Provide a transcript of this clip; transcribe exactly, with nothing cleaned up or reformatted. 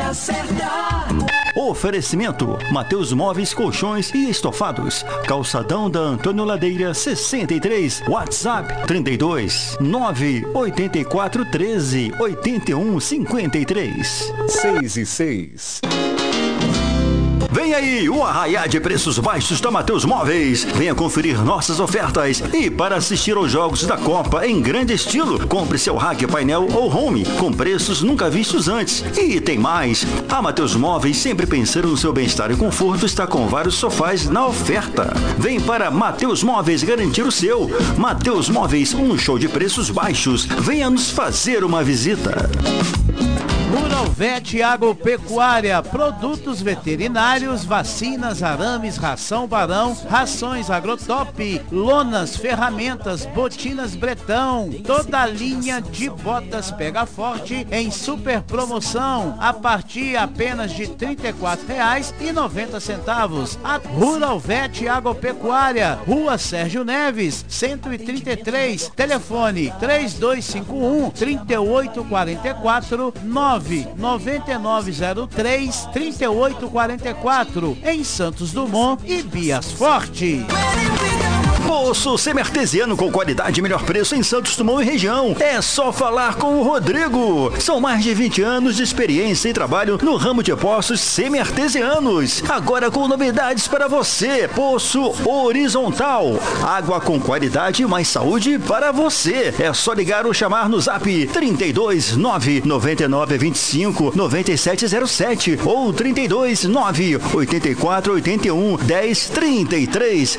hora certa. Oferecimento: Mateus Móveis, Colchões e Estofados. Calçadão da Antônio Ladeira, sessenta e três. WhatsApp trinta e dois, nove oito quatro, treze, oitenta e um, cinquenta e três. seis e seis. Vem aí o arraiá de preços baixos da Mateus Móveis. Venha conferir nossas ofertas e para assistir aos jogos da Copa em grande estilo, compre seu rack, painel ou home com preços nunca vistos antes. E tem mais, a Mateus Móveis, sempre pensando no seu bem-estar e conforto, está com vários sofás na oferta. Vem para Mateus Móveis garantir o seu. Mateus Móveis, um show de preços baixos. Venha nos fazer uma visita. Rural Vet Agropecuária, produtos veterinários, vacinas, arames, ração Barão, rações Agrotop, lonas, ferramentas, botinas Bretão, toda a linha de botas Pega Forte em super promoção, a partir apenas de trinta e quatro reais e noventa centavos. A Rural Vet Agropecuária, Rua Sérgio Neves, cento e trinta e três, telefone três dois cinco um, três oito quatro quatro, nove nove nove zero três, três oito quatro quatro, em Santos Dumont e Bias Forte. Poço semi-artesiano com qualidade e melhor preço em Santos Dumont e região. É só falar com o Rodrigo. São mais de vinte anos de experiência e trabalho no ramo de poços semi-artesianos. Agora com novidades para você. Poço horizontal. Água com qualidade e mais saúde para você. É só ligar ou chamar no zap trinta e dois, nove nove nove, vinte e cinco, noventa e sete zero sete ou trinta e dois, nove oito quatro, oito um, dez, trinta e três.